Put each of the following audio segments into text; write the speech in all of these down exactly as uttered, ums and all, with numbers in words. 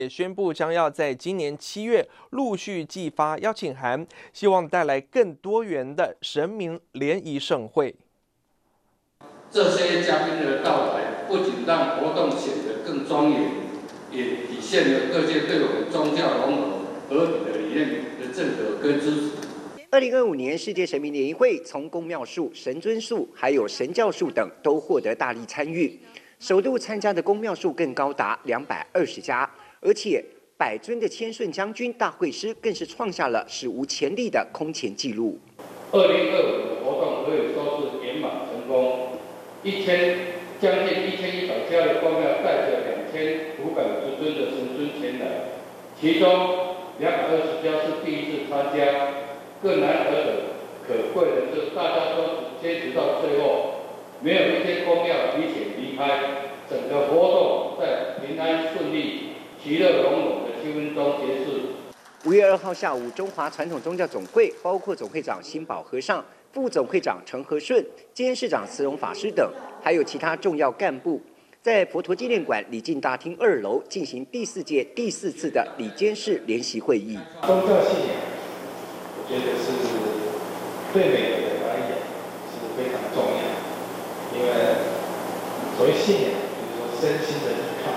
也宣布将要在今年七月陆续寄发邀请函，希望带来更多元的神明联谊盛会。 这些嘉宾的到来，不仅让活动显得更庄严，也体现了各界对我们宗教融合、合理的理念的认可跟支持。 二零二五年世界神明联谊会，从宫庙数、神尊数，还有神教数等，都获得大力参与。首度参加的宫庙数更高达两百二十家。 而且，百尊的千顺将军大会师更是创下了史无前例的空前纪录。 二零二五的活动可以说是圆满成功，一千将近一千一百家的宫庙带着两千五百五十尊的神尊前来，其中两百二十家是第一次参加。更难得的可贵的是，大家都坚持到最后，没有一间宫庙提前离开，整个活动在平安顺利。 其乐融融的气氛中结束。 五月二号下午，中华传统宗教总会包括总会长辛宝和尚、副总会长陈和顺、监事长慈荣法师等，还有其他重要干部，在佛陀纪念馆礼敬大厅二楼进行第四届第四次的理监事联席会议。 宗教信仰，我觉得是对每个人而言是非常重要，因为所谓信仰，就是说身心的依靠。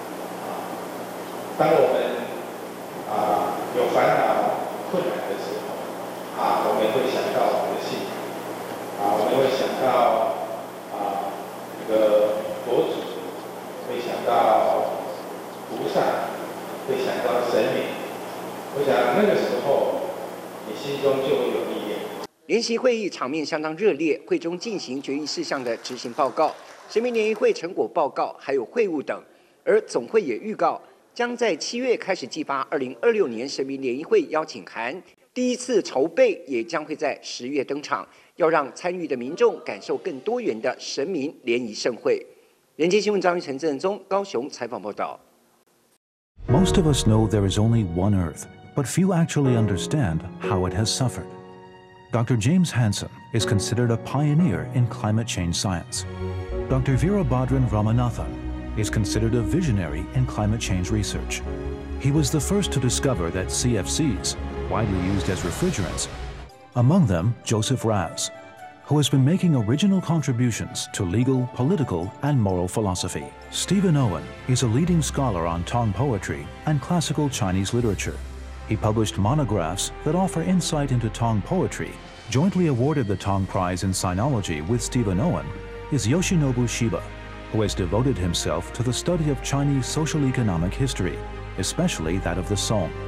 当我们啊有烦恼、困难的时候，啊，我们会想到我们的信仰，啊，我们会想到啊这个佛祖，会想到菩萨，会想到神明。我想那个时候，你心中就会有力量。 联席会议场面相当热烈，会中进行决议事项的执行报告、神明联谊会成果报告，还有会务等，而总会也预告。 将在七月开始寄发二零二六年神明联谊会邀请函，第一次筹备也将会在十月登场，要让参与的民众感受更多元的神明联谊盛会。人间新闻张玉成、郑仁宗高雄采访报道。 Most of us know there is only one Earth, but few actually understand how it has suffered. Doctor James Hansen is considered a pioneer in climate change science. Doctor Veerabhadran Ramanathan is considered a visionary in climate change research. He was the first to discover that C F Cs, widely used as refrigerants, among them Joseph Raz, who has been making original contributions to legal, political, and moral philosophy. Stephen Owen is a leading scholar on Tong poetry and classical Chinese literature. He published monographs that offer insight into Tong poetry. Jointly awarded the Tong Prize in Sinology with Stephen Owen is Yoshinobu Shiba, who has devoted himself to the study of Chinese social economic history, especially that of the Song.